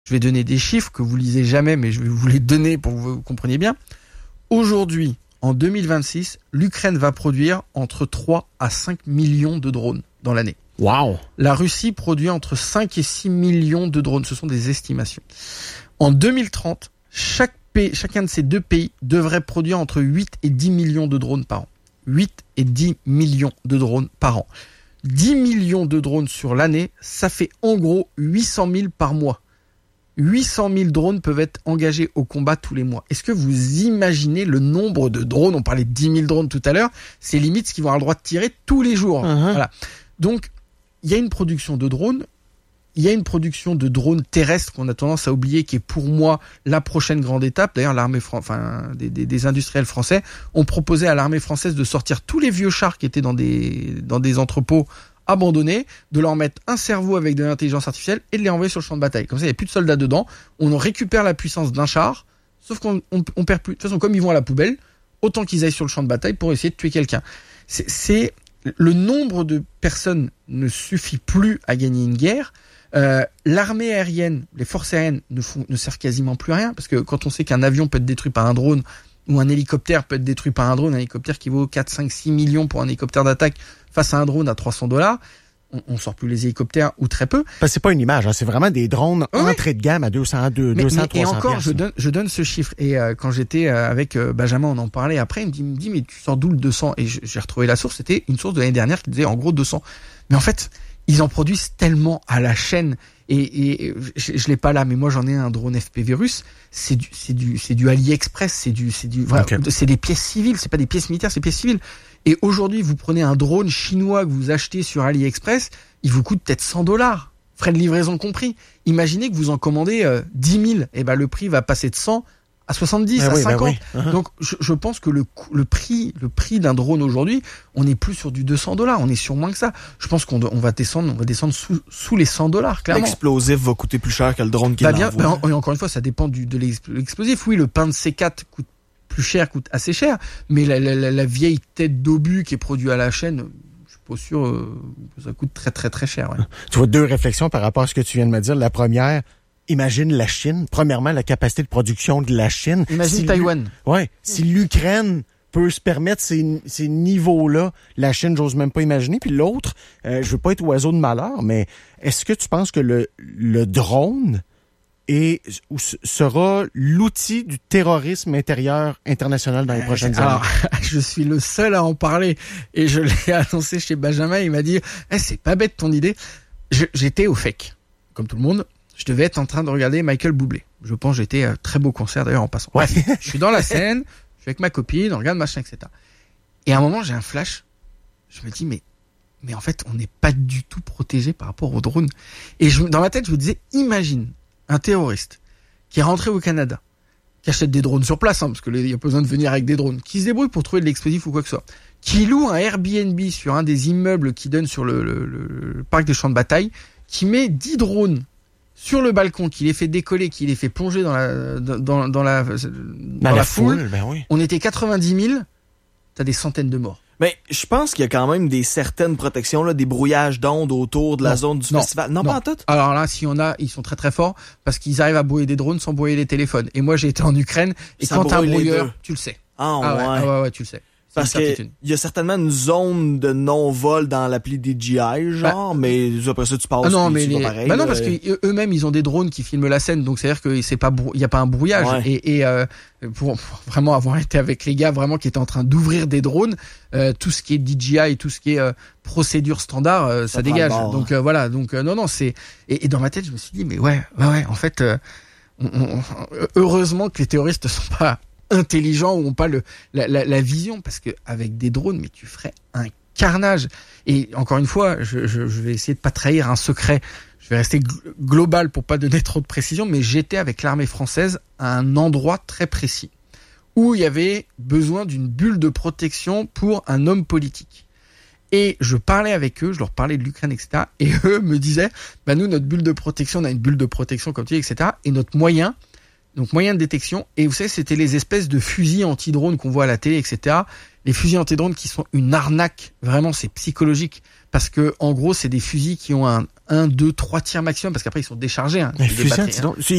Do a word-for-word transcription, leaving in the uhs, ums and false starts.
Je vais donner des chiffres que vous lisez jamais, mais je vais vous les donner pour que vous compreniez bien. Aujourd'hui, en deux mille vingt-six, l'Ukraine va produire entre trois à cinq millions de drones dans l'année. Wow. La Russie produit entre cinq et six millions de drones. Ce sont des estimations. En deux mille trente, chaque pays, chacun de ces deux pays devrait produire entre huit et dix millions de drones par an. huit et dix millions de drones par an. dix millions de drones sur l'année, ça fait en gros huit cent mille par mois. huit cent mille drones peuvent être engagés au combat tous les mois. Est-ce que vous imaginez le nombre de drones? On parlait de dix mille drones tout à l'heure. C'est limite ce qu'ils vont avoir le droit de tirer tous les jours. Uh-huh. Voilà. Donc, il y a une production de drones. Il y a une production de drones terrestres qu'on a tendance à oublier, qui est pour moi la prochaine grande étape. D'ailleurs, l'armée, fran- enfin, des, des, des industriels français ont proposé à l'armée française de sortir tous les vieux chars qui étaient dans des, dans des entrepôts abandonnés, de leur mettre un cerveau avec de l'intelligence artificielle et de les envoyer sur le champ de bataille. Comme ça, il n'y a plus de soldats dedans. On récupère la puissance d'un char, sauf qu'on on, on perd plus. De toute façon, comme ils vont à la poubelle, autant qu'ils aillent sur le champ de bataille pour essayer de tuer quelqu'un. C'est, c'est le nombre de personnes ne suffit plus à gagner une guerre. Euh, l'armée aérienne, les forces aériennes ne, font, ne servent quasiment plus à rien, parce que quand on sait qu'un avion peut être détruit par un drone, ou un hélicoptère peut être détruit par un drone, un hélicoptère qui vaut quatre, cinq, six millions pour un hélicoptère d'attaque face à un drone à trois cents dollars, on, on sort plus les hélicoptères ou très peu. Ben, c'est pas une image, hein, c'est vraiment des drones oui. entrée de gamme à deux cents, deux cents, trois cents. Et encore, piastres, je donne, je donne ce chiffre. Et euh, quand j'étais euh, avec euh, Benjamin, on en parlait. Après, il me dit, il me dit, mais tu sors d'où le deux cents? Et j'ai retrouvé la source. C'était une source de l'année dernière qui disait en gros deux cents. Mais en fait, ils en produisent tellement à la chaîne. Et, et je, je l'ai pas là, mais moi j'en ai un drone F P V russe. C'est du, c'est du, c'est du AliExpress. C'est du, c'est du, voilà, okay. C'est des pièces civiles. C'est pas des pièces militaires, c'est des pièces civiles. Et aujourd'hui, vous prenez un drone chinois que vous achetez sur AliExpress, il vous coûte peut-être cent dollars, frais de livraison compris. Imaginez que vous en commandez euh, dix mille, et ben le prix va passer de cent à soixante-dix, ah à oui, cinquante. Bah oui. uh-huh. Donc je, je pense que le, le prix, le prix d'un drone aujourd'hui, on n'est plus sur du deux cents dollars, on est sur moins que ça. Je pense qu'on on va descendre, on va descendre sous, sous les cent dollars, clairement. L'explosif va coûter plus cher que le drone qui bah est bien, bah, et encore une fois, ça dépend du, de l'explosif. Oui, le pain de C quatre coûte plus cher, coûte assez cher, mais la, la, la, la vieille tête d'obus qui est produite à la chaîne, je suis pas sûr euh, que ça coûte très très très cher. Ouais. Tu vois, deux réflexions par rapport à ce que tu viens de me dire. La première, imagine la Chine. Premièrement, la capacité de production de la Chine. Imagine si Taïwan. Ouais, si l'Ukraine peut se permettre ces, ces niveaux-là, la Chine, j'ose même pas imaginer. Puis l'autre, euh, je veux pas être oiseau de malheur, mais est-ce que tu penses que le, le drone et sera l'outil du terrorisme intérieur international dans les prochaines Alors, années? Je suis le seul à en parler et je l'ai annoncé chez Benjamin. Il m'a dit eh, « c'est pas bête ton idée ». J'étais au F E C, comme tout le monde. Je devais être en train de regarder Michael Bublé. Je pense que j'étais euh, très beau concert d'ailleurs en passant. Bref, je suis dans la scène, je suis avec ma copine, on regarde machin, et cetera. Et à un moment, j'ai un flash. Je me dis mais mais en fait, on n'est pas du tout protégé par rapport aux drones. Et je, dans ma tête, je me disais imagine un terroriste qui est rentré au Canada, qui achète des drones sur place, hein, parce qu'il y a pas besoin de venir avec des drones, qui se débrouille pour trouver de l'explosif ou quoi que ce soit, qui loue un Airbnb sur un des immeubles qui donne sur le, le, le, le parc des champs de bataille, qui met dix drones sur le balcon, qui les fait décoller, qui les fait plonger dans la, dans, dans la, dans, dans la, la foule. foule ben oui. On était quatre-vingt-dix mille, t'as des centaines de morts. Mais je pense qu'il y a quand même des certaines protections, là, des brouillages d'ondes autour de la non, zone du non, festival. Non, non, pas en tout. Alors là, s'il y en a, ils sont très très forts parce qu'ils arrivent à brouiller des drones sans brouiller les téléphones. Et moi, j'ai été en Ukraine et ça quand t'as un brouilleur, tu le sais. Ah, ah ouais. ouais. Ah ouais, ouais, tu le sais. Parce qu'il y a certainement une zone de non-vol dans l'appli D J I, genre, bah, mais après ça, tu passes. Ah non, mais tu les... pareil. Bah non, là, parce et... qu'eux-mêmes, ils ont des drones qui filment la scène, donc c'est-à-dire que c'est pas, il y a pas un brouillage. Ouais. Et, et euh, pour, pour vraiment avoir été avec les gars vraiment qui étaient en train d'ouvrir des drones, euh, tout ce qui est D J I et tout ce qui est euh, procédure standard, euh, ça, ça dégage. Bord, donc euh, voilà, donc euh, non, non, c'est. Et, et dans ma tête, je me suis dit, mais ouais, ouais, ouais, en fait, euh, on, on, heureusement que les terroristes ne sont pas intelligents ou ont pas le la, la, la vision, parce que avec des drones, mais tu ferais un carnage. Et encore une fois, je, je, je vais essayer de pas trahir un secret. Je vais rester gl- global pour pas donner trop de précision, mais j'étais avec l'armée française à un endroit très précis où il y avait besoin d'une bulle de protection pour un homme politique. Et je parlais avec eux, je leur parlais de l'Ukraine, et cetera. Et eux me disaient, bah nous, notre bulle de protection, on a une bulle de protection, comme tu dis, et cetera. Et notre moyen, Donc moyen de détection. Et vous savez, c'était les espèces de fusils anti-drones qu'on voit à la télé, et cetera. Les fusils anti-drones qui sont une arnaque. Vraiment, c'est psychologique. Parce que, en gros, c'est des fusils qui ont un un, deux, trois tirs maximum. Parce qu'après, ils sont déchargés. Hein, Un des fusil batteries, hein. antidrone.